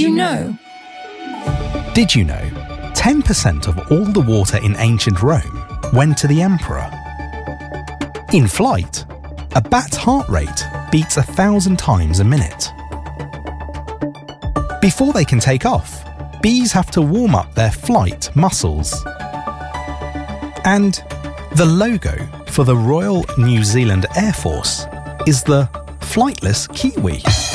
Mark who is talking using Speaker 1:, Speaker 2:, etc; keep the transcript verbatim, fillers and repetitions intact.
Speaker 1: you know?
Speaker 2: Did you know ten percent of all the water in ancient Rome went to the emperor? In flight, a bat's heart rate beats a thousand times a minute. Before they can take off, bees have to warm up their flight muscles. And the logo for the Royal New Zealand Air Force is the flightless kiwi.